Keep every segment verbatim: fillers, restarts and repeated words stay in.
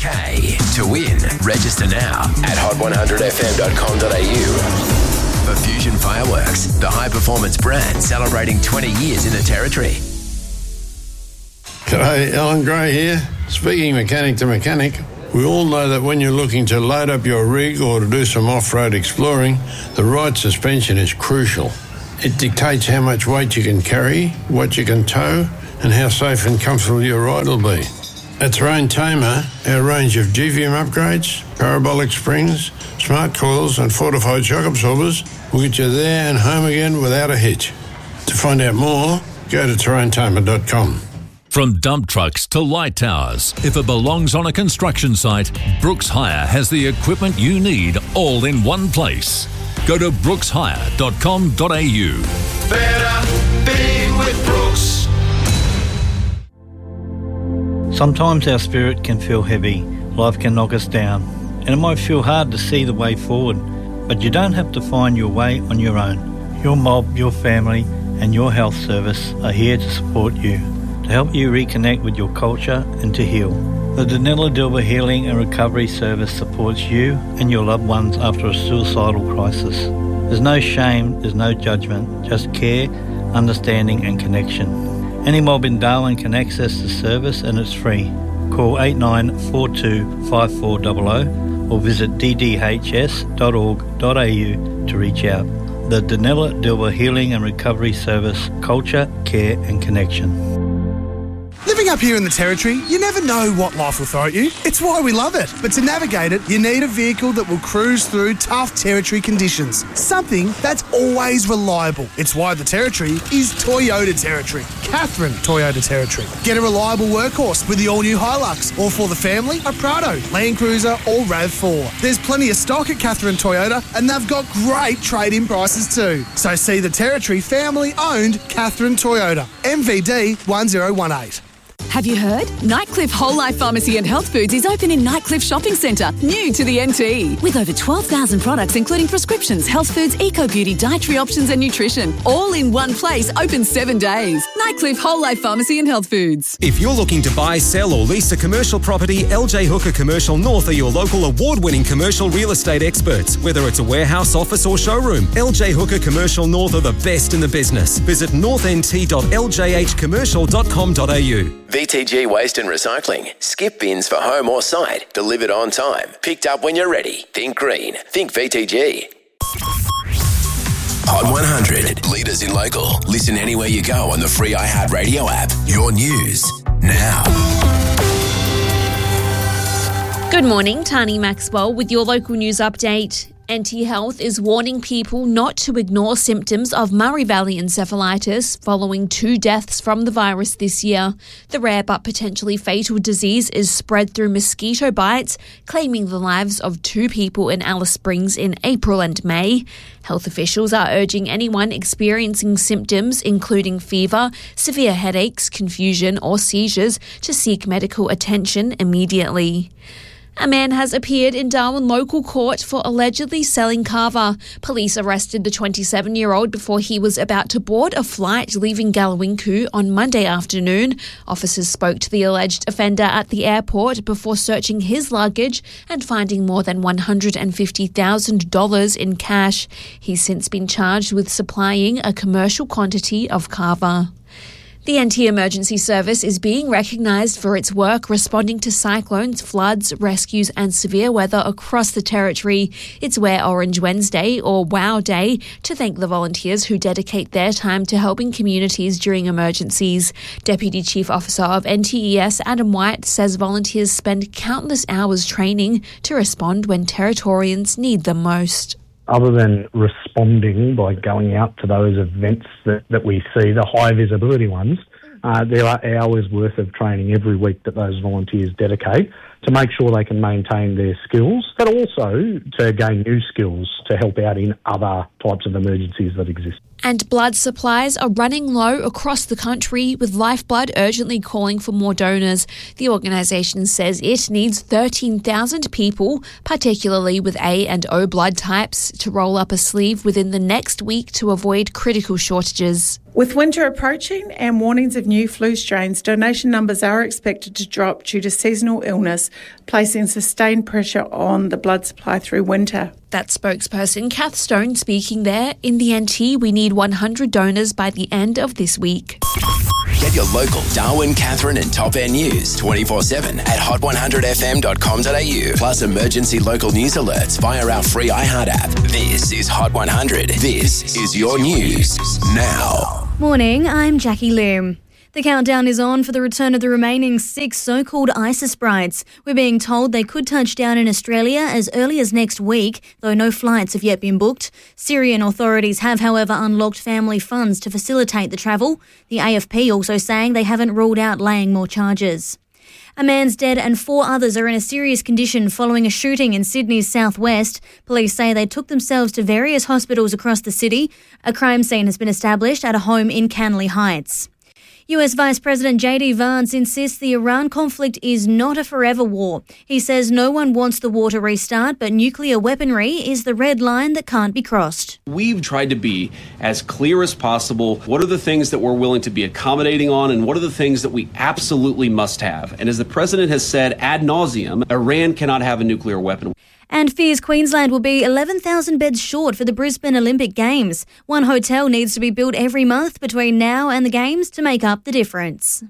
K. To win, register now at hot one hundred f m dot com dot a u. For Fusion Fireworks, the high-performance brand celebrating twenty years in the Territory. G'day, Alan Gray here. Speaking mechanic to mechanic, we all know that when you're looking to load up your rig or to do some off-road exploring, the right suspension is crucial. It dictates how much weight you can carry, what you can tow, and how safe and comfortable your ride will be. At Terrain Tamer, our range of G V M upgrades, parabolic springs, smart coils and fortified shock absorbers will get you there and home again without a hitch. To find out more, go to terrain tamer dot com. From dump trucks to light towers, if it belongs on a construction site, Brooks Hire has the equipment you need all in one place. Go to brooks hire dot com dot a u. Better be with Brooks. Sometimes our spirit can feel heavy, life can knock us down, and it might feel hard to see the way forward, but you don't have to find your way on your own. Your mob, your family and your health service are here to support you, to help you reconnect with your culture and to heal. The Danella Dilber Healing and Recovery Service supports you and your loved ones after a suicidal crisis. There's no shame, there's no judgment, just care, understanding and connection. Any mob in Darwin can access the service and it's free. Call eight nine four two five four zero zero or visit d d h s dot org dot a u to reach out. The Danella Dilber Healing and Recovery Service, culture, care and connection. Living up here in the Territory, you never know what life will throw at you. It's why we love it. But to navigate it, you need a vehicle that will cruise through tough Territory conditions. Something that's always reliable. It's why the Territory is Toyota Territory. Catherine Toyota Territory. Get a reliable workhorse with the all-new Hilux. Or for the family, a Prado, Land Cruiser or RAV four. There's plenty of stock at Catherine Toyota and they've got great trade-in prices too. So see the Territory family-owned Catherine Toyota. M V D one zero one eight. Have you heard? Nightcliff Whole Life Pharmacy and Health Foods is open in Nightcliff Shopping Centre, new to the N T. With over twelve thousand products including prescriptions, health foods, eco-beauty, dietary options and nutrition. All in one place, open seven days. Nightcliff Whole Life Pharmacy and Health Foods. If you're looking to buy, sell or lease a commercial property, L J Hooker Commercial North are your local award-winning commercial real estate experts. Whether it's a warehouse, office or showroom, L J Hooker Commercial North are the best in the business. Visit north n t dot l j h commercial dot com dot a u. V T G Waste and Recycling. Skip bins for home or site. Delivered on time. Picked up when you're ready. Think green. Think V T G. Hot one hundred. Leaders in local. Listen anywhere you go on the free iHeartRadio app. Your news now. Good morning, Tani Maxwell with your local news update. N T Health is warning people not to ignore symptoms of Murray Valley encephalitis following two deaths from the virus this year. The rare but potentially fatal disease is spread through mosquito bites, claiming the lives of two people in Alice Springs in April and May. Health officials are urging anyone experiencing symptoms, including fever, severe headaches, confusion or seizures, to seek medical attention immediately. A man has appeared in Darwin local court for allegedly selling kava. Police arrested the twenty-seven-year-old before he was about to board a flight leaving Galawinku on Monday afternoon. Officers spoke to the alleged offender at the airport before searching his luggage and finding more than one hundred fifty thousand dollars in cash. He's since been charged with supplying a commercial quantity of kava. The N T Emergency Service is being recognised for its work responding to cyclones, floods, rescues and severe weather across the Territory. It's Wear Orange Wednesday, or WOW Day, to thank the volunteers who dedicate their time to helping communities during emergencies. Deputy Chief Officer of N T E S, Adam White, says volunteers spend countless hours training to respond when Territorians need them most. Other than responding by going out to those events that, that we see, the high visibility ones, uh, there are hours worth of training every week that those volunteers dedicate to make sure they can maintain their skills, but also to gain new skills to help out in other types of emergencies that exist. And blood supplies are running low across the country, with Lifeblood urgently calling for more donors. The organisation says it needs thirteen thousand people, particularly with A and O blood types, to roll up a sleeve within the next week to avoid critical shortages. With winter approaching and warnings of new flu strains, donation numbers are expected to drop due to seasonal illness, placing sustained pressure on the blood supply through winter. That spokesperson Kath Stone speaking there. In the N T, we need one hundred donors by the end of this week. Get your local Darwin, Catherine and Top End news twenty-four seven at hot one hundred f m dot com dot a u. Plus emergency local news alerts via our free iHeart app. This is Hot one hundred. This is your news now. Morning, I'm Jackie Lim. The countdown is on for the return of the remaining six so-called ISIS brides. We're being told they could touch down in Australia as early as next week, though no flights have yet been booked. Syrian authorities have, however, unlocked family funds to facilitate the travel. The A F P also saying they haven't ruled out laying more charges. A man's dead and four others are in a serious condition following a shooting in Sydney's southwest. Police say they took themselves to various hospitals across the city. A crime scene has been established at a home in Canley Heights. U S Vice President J D Vance insists the Iran conflict is not a forever war. He says no one wants the war to restart, but nuclear weaponry is the red line that can't be crossed. We've tried to be as clear as possible. What are the things that we're willing to be accommodating on, and what are the things that we absolutely must have? And as the president has said ad nauseum, Iran cannot have a nuclear weapon. And fears Queensland will be eleven thousand beds short for the Brisbane Olympic Games. One hotel needs to be built every month between now and the Games to make up the difference.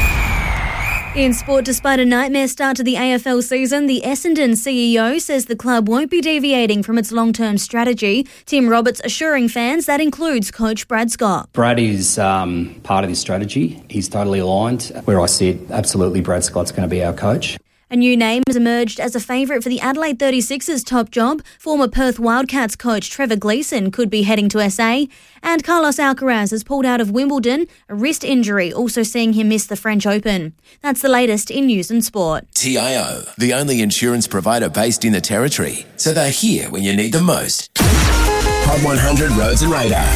In sport, despite a nightmare start to the A F L season, the Essendon C E O says the club won't be deviating from its long-term strategy. Tim Roberts assuring fans that includes coach Brad Scott. Brad is um, part of this strategy. He's totally aligned. Where I see it, absolutely Brad Scott's going to be our coach. A new name has emerged as a favourite for the Adelaide thirty-sixers top job. Former Perth Wildcats coach Trevor Gleeson could be heading to S A. And Carlos Alcaraz has pulled out of Wimbledon, a wrist injury also seeing him miss the French Open. That's the latest in news and sport. T I O, the only insurance provider based in the Territory. So they're here when you need them most. Hot one hundred Roads and Radar.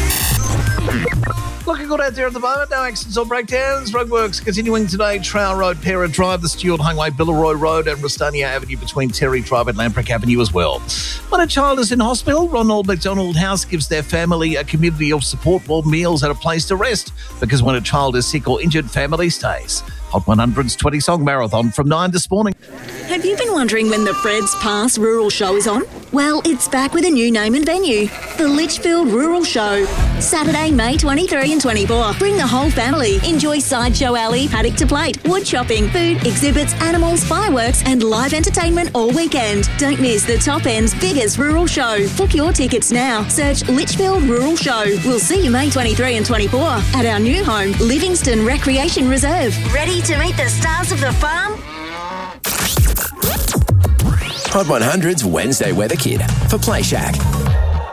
Looking good out there at the moment. No accidents or breakdowns. Roadworks continuing today. Trowell Road, Pera Drive, the Stewart Highway, Billaroy Road and Rustania Avenue between Terry Drive and Lampreck Avenue as well. When a child is in hospital, Ronald McDonald House gives their family a community of support, warm meals and a place to rest. Because when a child is sick or injured, family stays. Hot one hundred's twenty song marathon from nine this morning. Have you been wondering when the Fred's Pass Rural Show is on? Well, it's back with a new name and venue, the Litchfield Rural Show. Saturday, May twenty-third and twenty-fourth. Bring the whole family. Enjoy Sideshow Alley, paddock to plate, wood shopping, food, exhibits, animals, fireworks and live entertainment all weekend. Don't miss the Top End's biggest rural show. Book your tickets now. Search Litchfield Rural Show. We'll see you May twenty-third and twenty-fourth at our new home, Livingston Recreation Reserve. Ready to meet the stars of the farm? Hot one hundred's Wednesday Weather Kit for Play Shack.